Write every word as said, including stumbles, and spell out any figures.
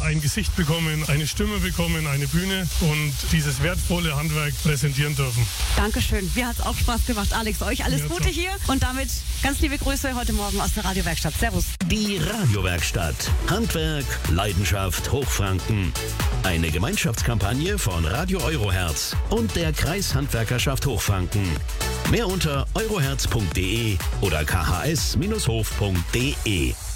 ein Gesicht bekommen, eine Stimme bekommen, eine Bühne und dieses wertvolle Handwerk präsentieren dürfen. Dankeschön. Mir hat es auch Spaß gemacht, Alex. Euch alles Mir Gute auch. hier und damit ganz liebe Grüße heute Morgen aus der Radiowerkstatt. Servus. Die Radiowerkstatt. Handwerk, Leidenschaft, Hochfranken. Eine Gemeinschaftskampagne von Radio Euroherz und der Kreishandwerkerschaft Hochfranken. Mehr unter euroherz punkt de oder k h s Bindestrich hof punkt de.